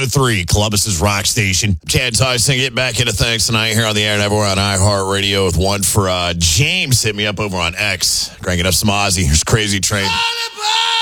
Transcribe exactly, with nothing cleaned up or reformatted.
oh three, Columbus's rock station. Chad Tyson getting back into things tonight here on the air and everywhere on iHeartRadio with one for uh, James. Hit me up over on X. Cranking up some Ozzy. Here's Crazy Train.